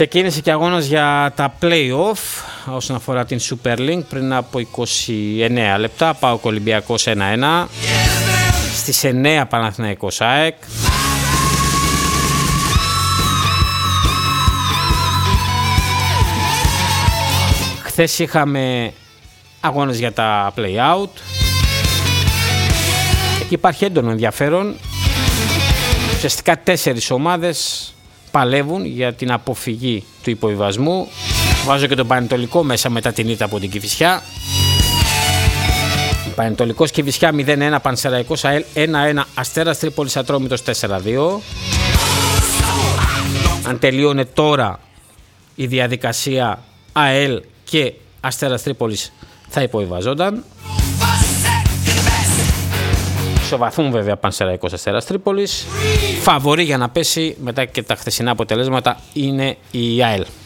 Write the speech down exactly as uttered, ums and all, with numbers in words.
Ξεκίνησε και αγώνας για τα play-off όσον αφορά την Super League πριν από είκοσι εννέα λεπτά. ΠΑΟΚ Ολυμπιακός ένα ένα. Στις εννέα Παναθηναϊκός ΑΕΚ. Χθες είχαμε αγώνες για τα play-out. Εκεί υπάρχει έντονο ενδιαφέρον. Ουσιαστικά τέσσερις ομάδες παλεύουν για την αποφυγή του υποβιβασμού. Βάζω και τον Πανετολικό μέσα μετά την ήττα από την Κηφισιά. Πανετολικός Κηφισιά μηδέν ένα, Πανσεραϊκός ΑΕΛ ένα ένα, Αστέρας Τρίπολης Ατρόμητος τέσσερα δύο. Αν τελείωνε τώρα η διαδικασία, ΑΕΛ και Αστέρας Τρίπολης θα υποβιβαζόταν. Ισοβαθούν βέβαια Πανσεραϊκός Αστέρας Τρίπολης. Φαβορί για να πέσει μετά και τα χθεσινά αποτελέσματα είναι η ΑΕΛ.